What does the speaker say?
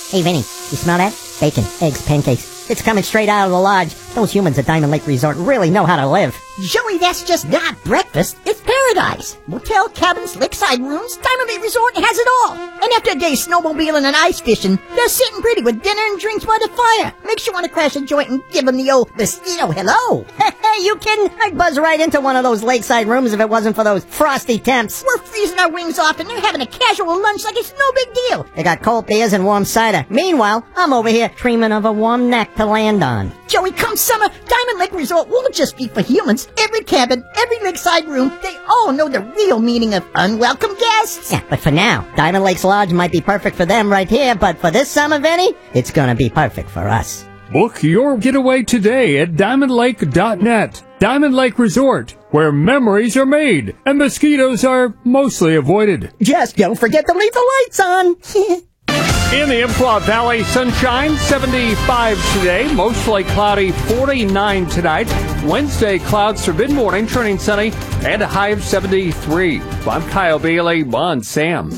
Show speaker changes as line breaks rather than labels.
Hey, Vinny, you smell that? Bacon, eggs, pancakes. It's coming straight out of the lodge. Those humans at Diamond Lake Resort really know how to live.
Joey, that's just not breakfast. It's paradise. Motel, cabins, lakeside rooms, Diamond Lake Resort has it all. And after a day snowmobiling and ice fishing, they're sitting pretty with dinner and drinks by the fire. Makes you want to crash a joint and give them the old mosquito hello.
Hey, you kidding? I'd buzz right into one of those lakeside rooms if it wasn't for those frosty temps.
We're freezing our wings off and they're having a casual lunch like it's no big deal.
They got cold beers and warm cider. Meanwhile, I'm over here dreaming of a warm neck to land on.
Joey, come summer, Diamond Lake Resort won't just be for humans. Every cabin, every lakeside room, they all know the real meaning of unwelcome guests.
Yeah, but for now, Diamond Lake's Lodge might be perfect for them right here, but for this summer, Vinny, it's gonna be perfect for us.
Book your getaway today at DiamondLake.net. Diamond Lake Resort, where memories are made and mosquitoes are mostly avoided.
Just don't forget to leave the lights on.
In the Improv Valley, sunshine, 75 today, mostly cloudy, 49 tonight. Wednesday, clouds for mid-morning, turning sunny, and a high of 73. I'm Kyle Bailey on Sam.